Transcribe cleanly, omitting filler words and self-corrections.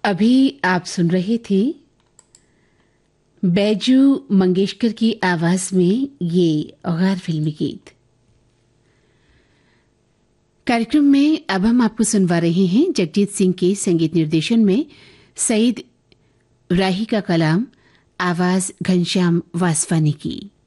अभी आप सुन रहे थे बैजू मंगेशकर की आवाज में ये गैर फिल्मी गीत। कार्यक्रम में अब हम आपको सुनवा रहे हैं जगजीत सिंह के संगीत निर्देशन में सईद राही का कलाम, आवाज घनश्याम वासवानी की।